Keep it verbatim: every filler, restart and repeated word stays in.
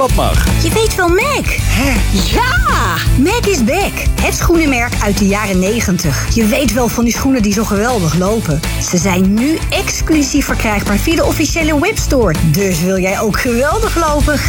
Wat mag? Je weet wel Mac. Hè? Ja! Mac is back. Het schoenenmerk uit de jaren negentig. Je weet wel van die schoenen die zo geweldig lopen. Ze zijn nu exclusief verkrijgbaar via de officiële webstore. Dus wil jij ook geweldig lopen?